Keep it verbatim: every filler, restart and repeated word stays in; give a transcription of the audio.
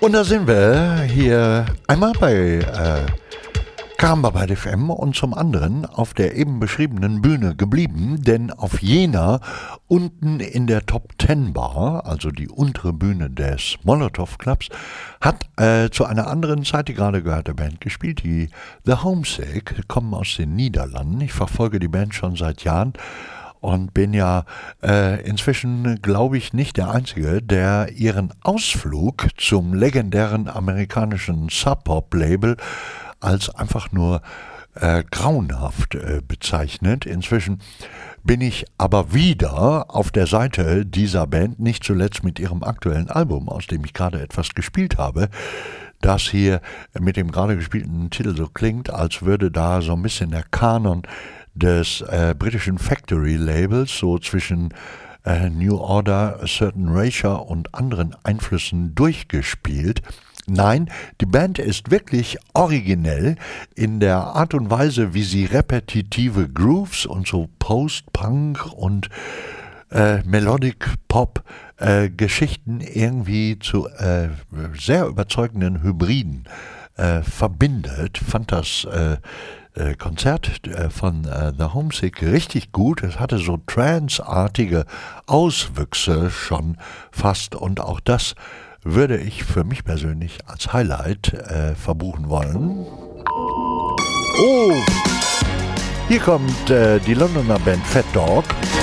Und da sind wir hier einmal bei äh, Karamba bei F M und zum anderen auf der eben beschriebenen Bühne geblieben, denn auf jener unten in der Top Ten Bar, also die untere Bühne des Molotov Clubs, hat äh, zu einer anderen Zeit die gerade gehörte Band gespielt, die The Homesick, kommen aus den Niederlanden. Ich verfolge die Band schon seit Jahren und bin ja äh, inzwischen, glaube ich, nicht der Einzige, der ihren Ausflug zum legendären amerikanischen Sub-Pop-Label als einfach nur äh, grauenhaft äh, bezeichnet. Inzwischen bin ich aber wieder auf der Seite dieser Band, nicht zuletzt mit ihrem aktuellen Album, aus dem ich gerade etwas gespielt habe, das hier mit dem gerade gespielten Titel so klingt, als würde da so ein bisschen der Kanon des äh, britischen Factory-Labels so zwischen äh, New Order, Certain Erasure und anderen Einflüssen durchgespielt. Nein, die Band ist wirklich originell in der Art und Weise, wie sie repetitive Grooves und so Post-Punk und äh, Melodic Pop äh, Geschichten irgendwie zu äh, sehr überzeugenden Hybriden äh, verbindet. Fand das äh, äh, Konzert äh, von äh, The Homesick richtig gut. Es hatte so Trance-artige Auswüchse schon fast und auch das würde ich für mich persönlich als Highlight äh, verbuchen wollen. Oh, hier kommt äh, die Londoner Band Fat Dog.